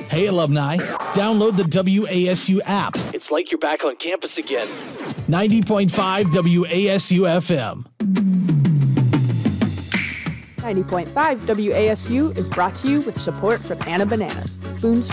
Hey, alumni, download the WASU app. It's like you're back on campus again. 90.5 WASU FM. 90.5 WASU is brought to you with support from Anna Bananas, Boone's